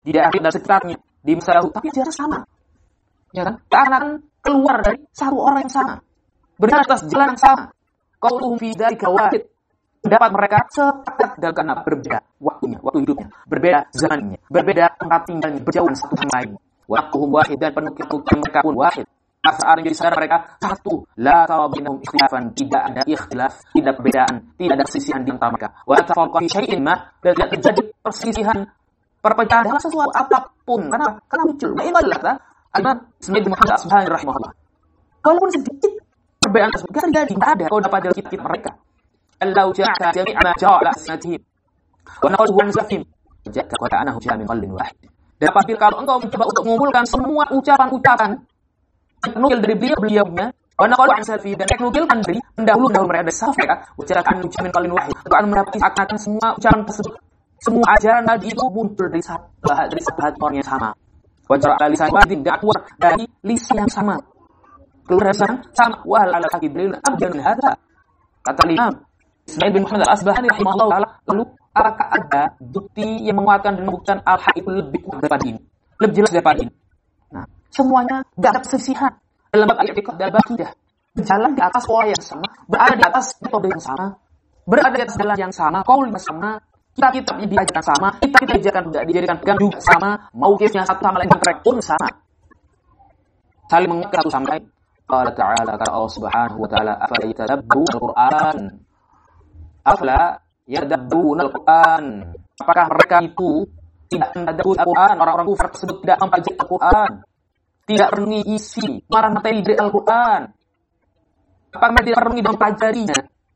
di daerah dan sekitarnya, di masa lalu, tapi ajaran sama. Ya kan? Karena keluar dari satu orang yang sama, berjalan atas jalan yang sama. Qauluhum fi dzalika wahid. Pendapat mereka sepakat dalam karena berbeda waktunya, waktu hidupnya, berbeda zamannya, berbeda tempat tinggalnya, berjauhan satu sama lain. Waqtuhum wahid, dan penukil mereka pun wahid. Asal jadi sadar mereka satu, la tawabinahum ikhtilafan, tidak ada ikhtilaf, tidak perbedaan, tidak ada sisihan di antara mereka. Wa tafarqa fi syai'in ma, dan tidak terjadi perselisihan, perpecahan dalam sesuatu apapun. Karena muncul ibadah Al-Imam Ismail bin Muhammad Al-Asbahani rahimahullah. Walaupun sedikit perbedaan tersebut terjadi, tidak ada kalau dapat dari kitab mereka. Allahu ja'ala jami'a ma ja'ala asnatihim wa naqaluhu an zafim ja'aka wa ta'anahu jami'an qalbin wahid. Dan apabila kalau engkau mencoba untuk mengumpulkan semua ucapan-ucapan nukil dari beliau-beliaunya, wa naqaluhu an zafim, dan nukilkan dari pendahulu mereka dari salaf mereka, ucapan jami'an qalbin wahid, untuk mendapati akan semua ucapan tersebut, semua ajaran Nabi itu muncul dari satu hati orang yang sama. Wa ja'ala lisan wahidin, dan keluar dari lisan yang sama, keluar dari sama. Wa ala hakibil abdan hadza, kata Imam Ismail bin Muhammad Al-Asbahani rahimahullah ta'ala, lalu apakah ada bukti yang menguatkan dan membuktikan al-haq itu lebih kuat daripada ini, lebih jelas daripada ini? Nah, semuanya tidak ada persisihan dalam bab al-i'tiqad dan akidah, berjalan di atas pola yang sama, berada di atas metode yang sama, berada di atas jalan yang sama, qaul yang sama, kitab yang diajarkan sama, kita dijadikan pegang juga sama, mauqifnya satu sama lain pun sama, saling mengikat satu sama lain. Allah Ta'ala, kata Allah Subhanahu wa Ta'ala, afala yatadabbaruna al-Qur'an, afala yatadabbaruna al-Qur'an, apakah mereka itu tidak mentadabbur Al-Qur'an? Orang-orang kafir tersebut tidak mempelajari Al-Qur'an, tidak merenungi isi materi dari Al-Qur'an, apakah mereka tidak merenungi dan mempelajarinya?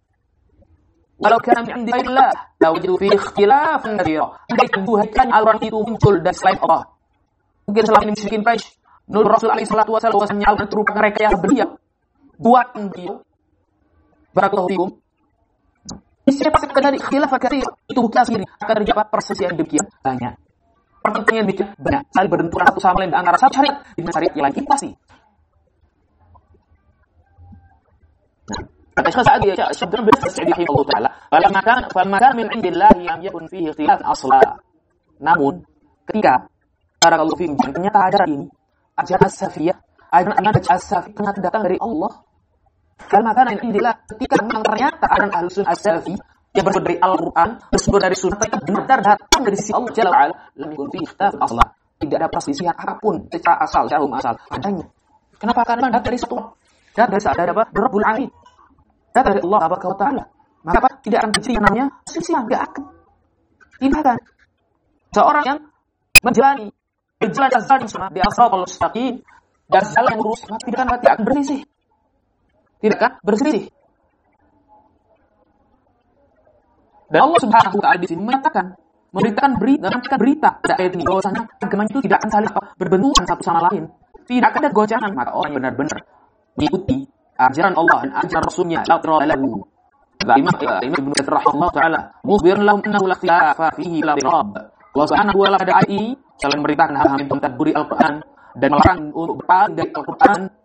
Walau kana min indillah la wajadu fi ikhtilafan katsira, andai Tuhan Al-Qur'an itu muncul dari selain Allah, mungkin selama ini musyrikin Quraisy menurut Rasul alaihi salatu wasallam bahwasanya Al-Qur'an itu mereka yang beliau buatan beliau. Barakallahu fikum. Siapa yang terjadi khilaf katsir, itu bukan sendiri akan terjadi perselisihan demikian banyak. Pertentangan demikian banyak, saling berbenturan satu sama lain di antara satu syariat dengan syariat yang lain, pasti. Nah, kata Syekh Sa'di ya Syekh bin Sa'di rahimahullah taala, falamma kana min indillahi lam yakun fihi ikhtilaf asla. Namun ketika barakallahu fikum ternyata ajaran ini, ajaran as-safiyah, ajaran as-safi ternyata datang dari Allah. Karena kan indillah, ketika memang ternyata ajaran Ahlussunnah as-salafi yang bersumber dari Al-Qur'an, bersumber dari sunnah, tapi benar datang dari sisi Allah Jalla wa'ala, lam yakun fihi ikhtilaf asla. Tidak ada perselisihan apapun secara asal, secara asal adanya. Kenapa? Karena datang dari satu, datang dari apa? Rabbul Alamin, datang dari Allah Ta'ala. Maka apa? Tidak akan terjadi yang namanya perselisihan, tidak akan. Tidak akan. Seorang yang berjalan jalan sunnah di as-siratal mustaqim, dan jalan yang lurus, maka tidak akan berselisih. Tidak kan berselisih. Dan Allah Subhanahu wa Ta'ala di sini memberitakan berita pada ayat ini bahwasanya agama itu tidak akan saling berbenturan satu sama lain. Tidak ada gocangan, maka orang yang benar-benar mengikuti ajaran Allah dan ajaran Rasulnya la lahu. Imam Ibnu Katsir rahimahullah taala mukhbir lahum annahu la khilafa fihi la rabb. Allah Subhanahu wa Ta'ala pada ayat ini selain memberitakan hal-hal yang tentang Al-Qur'an dan melarang untuk berpaling dari Al-Qur'an